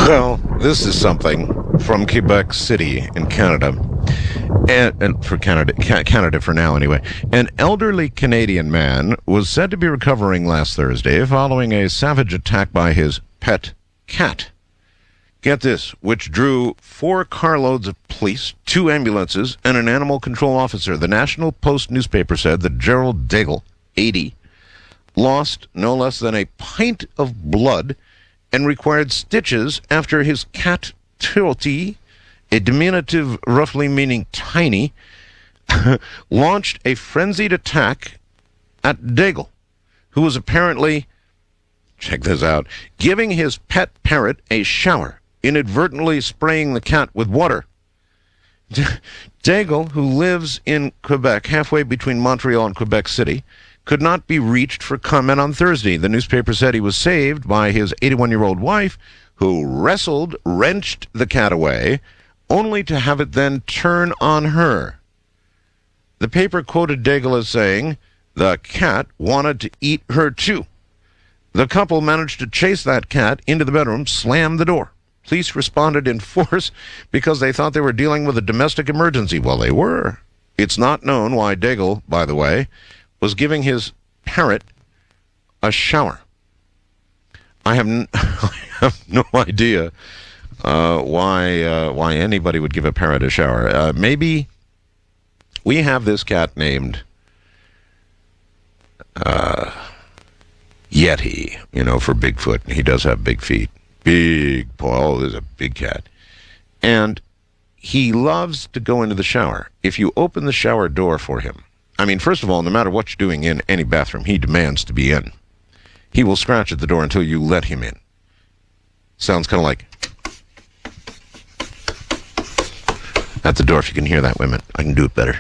Well, this is something from Quebec City in Canada. And for Canada for now anyway. An elderly Canadian man was said to be recovering last Thursday following a savage attack by his pet cat. Get this, which drew 4 carloads of police, 2 ambulances, and an animal control officer. The National Post newspaper said that Gerald Daigle, 80, lost no less than a pint of blood and required stitches after his cat Tilty, a diminutive roughly meaning tiny, launched a frenzied attack at Daigle, who was apparently, check this out, giving his pet parrot a shower, inadvertently spraying the cat with water. Daigle, who lives in Quebec, halfway between Montreal and Quebec City, could not be reached for comment on Thursday. The newspaper said he was saved by his 81-year-old wife, who wrenched the cat away, only to have it then turn on her. The paper quoted Daigle as saying, "The cat wanted to eat her too." The couple managed to chase that cat into the bedroom, slammed the door. Police responded in force because they thought they were dealing with a domestic emergency. Well, they were. It's not known why Daigle, by the way, was giving his parrot a shower. I have no idea why anybody would give a parrot a shower. Maybe we have this cat named Yeti, for Bigfoot. He does have big feet. Big paw. Oh, there's a big cat. And he loves to go into the shower. If you open the shower door for him, I mean, first of all, no matter what you're doing in any bathroom, he demands to be in. He will scratch at the door until you let him in. Sounds kind of like at the door. If you can hear that, women, I can do it better.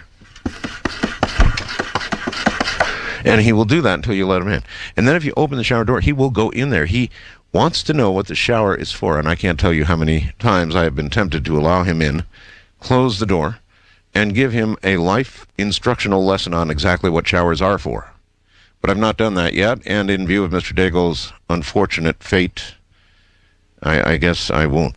And he will do that until you let him in. And then if you open the shower door, he will go in there. He wants to know what the shower is for, and I can't tell you how many times I have been tempted to allow him in, close the door, and give him a life instructional lesson on exactly what showers are for. But I've not done that yet, and in view of Mr. Daigle's unfortunate fate, I guess I won't.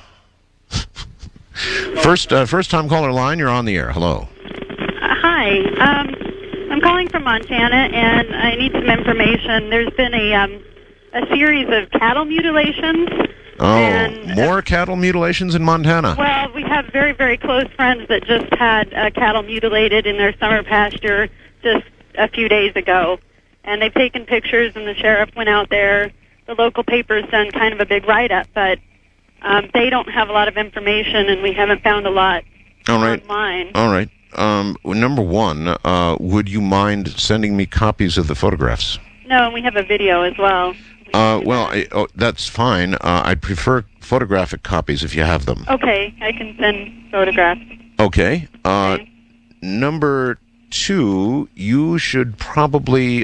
First time caller line, you're on the air. Hello. Hi. I'm calling from Montana, and I need some information. There's been a series of cattle mutilations. Oh, more cattle mutilations in Montana. Well, we have very, very close friends that just had cattle mutilated in their summer pasture just a few days ago. And they've taken pictures, and the sheriff went out there. The local paper's done kind of a big write-up, but they don't have a lot of information, and we haven't found a lot online. All right. Number one, would you mind sending me copies of the photographs? No, and we have a video as well. That's fine. I'd prefer photographic copies if you have them. Okay, I can send photographs. Okay. Number 2, you should probably.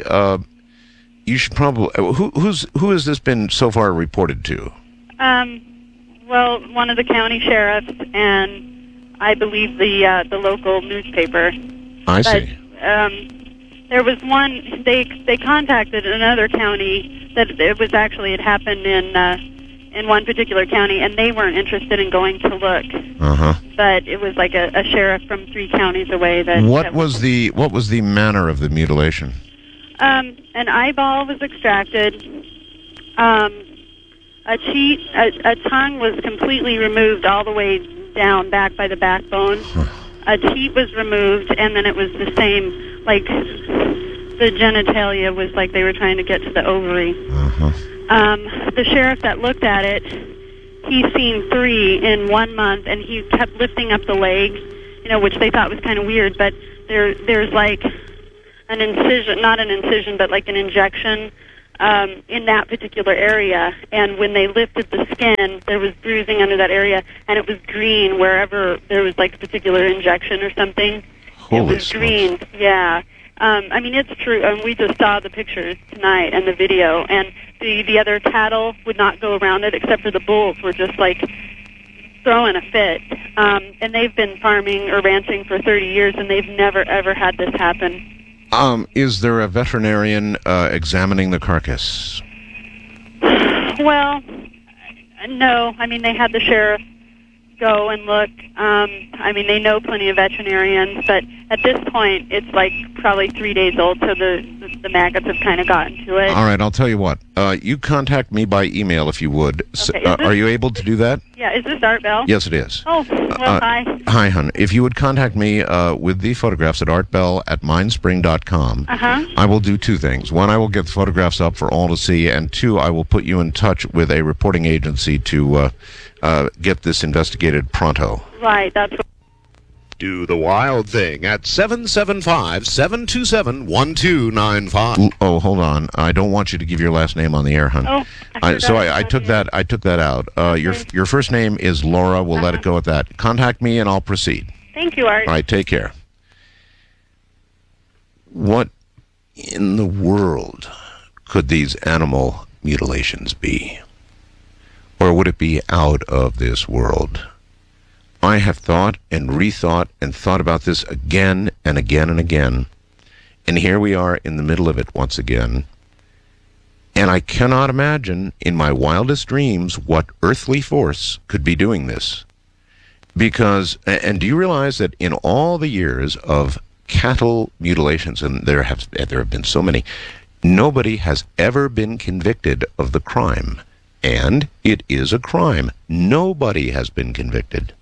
Who has this been so far reported to? Well, one of the county sheriffs, and I believe the local newspaper. I see. There was one. They contacted another county that it had happened in one particular county, and they weren't interested in going to look. But it was like a sheriff from 3 counties away. What was the manner of the mutilation? An eyeball was extracted. A tongue was completely removed all the way down back by the backbone. A teat was removed, and then it was the same, like the genitalia was like they were trying to get to the ovary. The sheriff that looked at it, he's seen 3 in 1 month, and he kept lifting up the leg, which they thought was kind of weird, but there's like an incision, not an incision, but like an injection in that particular area, and when they lifted the skin, there was bruising under that area, and it was green wherever there was like a particular injection or something. Holy it was smokes. Green, yeah. I mean, it's true. We just saw the pictures tonight and the video, and the other cattle would not go around it, except for the bulls were just like throwing a fit. And they've been farming or ranching for 30 years, and they've never, ever had this happen. Is there a veterinarian examining the carcass? Well, No, I mean, they had the sheriff go and look. I mean, they know plenty of veterinarians, but at this point, it's like probably 3 days old, so the maggots have kind of gotten to it. All right, I'll tell you what. You contact me by email if you would. Okay, Are you able to do that? Yeah, is this Art Bell? Yes, it is. Oh, well, hi. Hi, hon. If you would contact me with the photographs at artbell@mindspring.com, I will do two things. One, I will get the photographs up for all to see, and two, I will put you in touch with a reporting agency to get this investigated pronto. Right, that's what. Do the wild thing at 775-727-1295. Oh, hold on. I don't want you to give your last name on the air, hon. Oh, I took that. I took that out. Your first name is Laura. We'll let it go at that. Contact me, and I'll proceed. Thank you, Art. All right. Take care. What in the world could these animal mutilations be? Or would it be out of this world? I have thought and rethought and thought about this again and again and again. And here we are in the middle of it once again. And I cannot imagine in my wildest dreams what earthly force could be doing this. Because, and do you realize that in all the years of cattle mutilations, and there have been so many, nobody has ever been convicted of the crime. And it is a crime. Nobody has been convicted.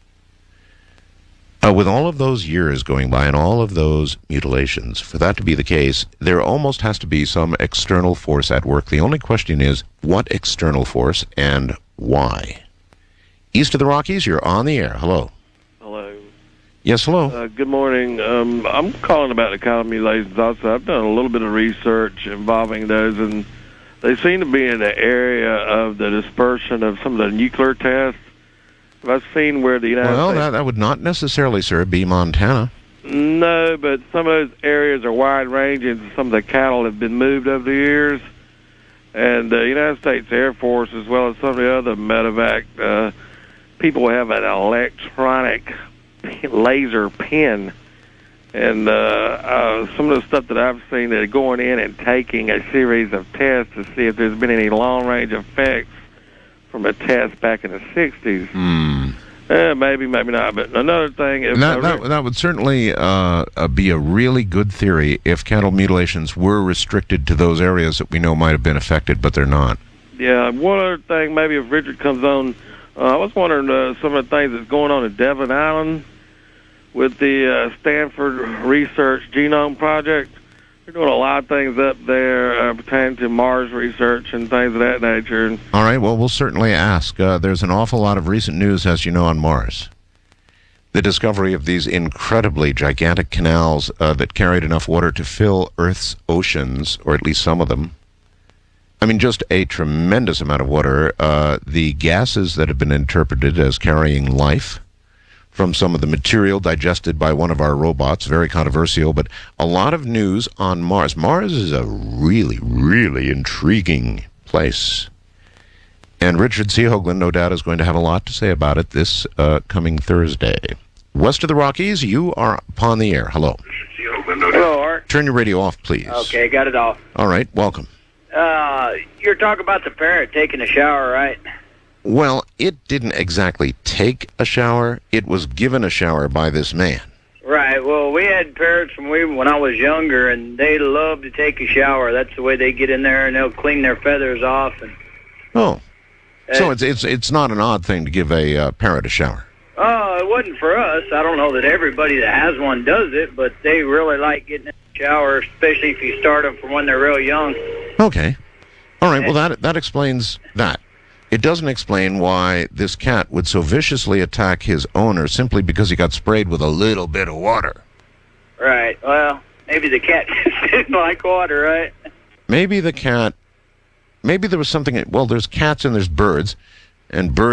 With all of those years going by and all of those mutilations, for that to be the case, there almost has to be some external force at work. The only question is, what external force and why? East of the Rockies, you're on the air. Hello. Hello. Yes, hello. Good morning. I'm calling about the cattle mutilations also. I've done a little bit of research involving those, and they seem to be in the area of the dispersion of some of the nuclear tests. I've seen where the United States... Well, that would not necessarily, sir, be Montana. No, but some of those areas are wide-ranging. Some of the cattle have been moved over the years. And the United States Air Force, as well as some of the other medevac, people have an electronic laser pen. And some of the stuff that I've seen, they're going in and taking a series of tests to see if there's been any long-range effects from a test back in the 60s. Maybe, maybe not. But another thing... That would certainly be a really good theory if cattle mutilations were restricted to those areas that we know might have been affected, but they're not. Yeah, one other thing, maybe if Richard comes on, I was wondering some of the things that's going on at Devon Island with the Stanford Research Genome Project. They're doing a lot of things up there pertaining to Mars research and things of that nature. All right, well, we'll certainly ask. There's an awful lot of recent news, as you know, on Mars. The discovery of these incredibly gigantic canals that carried enough water to fill Earth's oceans, or at least some of them. I mean, just a tremendous amount of water. The gases that have been interpreted as carrying life from some of the material digested by one of our robots, very controversial, but a lot of news on Mars. Mars is a really, really intriguing place. And Richard C. Hoagland, no doubt, is going to have a lot to say about it this coming Thursday. West of the Rockies, you are upon the air. Hello. Hello, Art. Turn your radio off, please. Okay, got it off. All right, welcome. You're talking about the parrot taking a shower, right? Well, it didn't exactly take a shower. It was given a shower by this man. Right. Well, we had parrots when I was younger, and they love to take a shower. That's the way they get in there, and they'll clean their feathers off. And so it's not an odd thing to give a parrot a shower. Oh, it wasn't for us. I don't know that everybody that has one does it, but they really like getting in the shower, especially if you start them from when they're real young. Okay. All right. Well, that explains that. It doesn't explain why this cat would so viciously attack his owner simply because he got sprayed with a little bit of water. Right. Well, maybe the cat didn't like water, right? Maybe there was something... Well, there's cats and there's birds, and birds